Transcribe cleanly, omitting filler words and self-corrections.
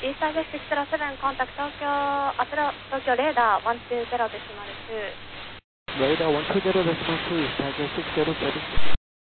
East Side 607, contact Tokyo, Tokyo radar 120.2. Radar 120.2, East Side 607.